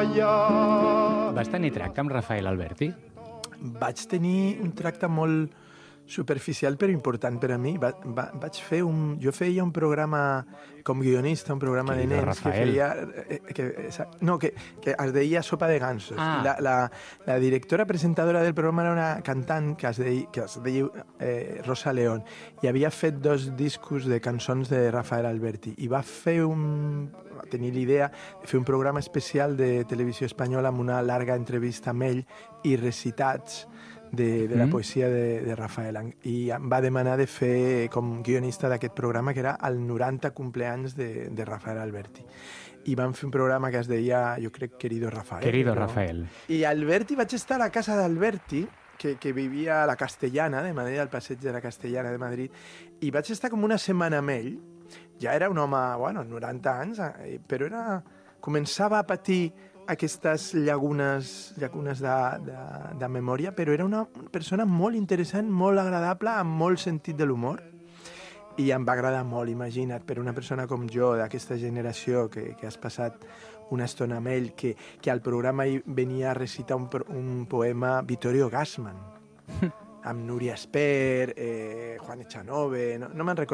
allà. Vas tenir tracte amb Rafael Alberti? Vaig tenir un tracte molt superficial però important per a mi. Vaig fer jo feia un programa com guionista, un programa de nens que feia... que es deia Sopa de gansos. I la directora presentadora del programa era una cantant que es deia Rosa León i havia fet 2 discos de cançons de Rafael Alberti i va tenir l'idea de fer un programa especial de televisió espanyola amb una larga entrevista amb ell i recitats de la poesia de Rafael, i em va demanar de fer com guionista d'aquest programa que era el 90 cumpleaños de Rafael Alberti, i vam fer un programa que es deia, jo crec, Querido Rafael. Querido Rafael. I Alberti, vaig estar a la casa d'Alberti, que vivia a la Castellana de Madrid, al passeig de la Castellana de Madrid, i vaig estar com una setmana amb ell. Ja era un home, 90 anys, però començava a patir aquestes llacunes de memòria, però era una persona molt interessant, molt agradable, amb molt sentit de l'humor, i em va agradar molt, imagina't, per una persona com jo, d'aquesta generació, que has passat una estona amb ell, que al programa venia a recitar un poema Vittorio Gassman, amb Núria Esper, Juan Echanove, no me'n recordo